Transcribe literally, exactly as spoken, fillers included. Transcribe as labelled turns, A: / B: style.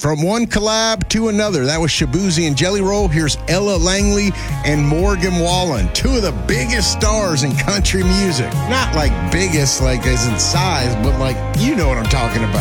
A: From one collab to another, that was Shaboozey and Jelly Roll. Here's Ella Langley and Morgan Wallen, two of the biggest stars in country music. Not like biggest, like as in size, but like, you know what I'm talking about.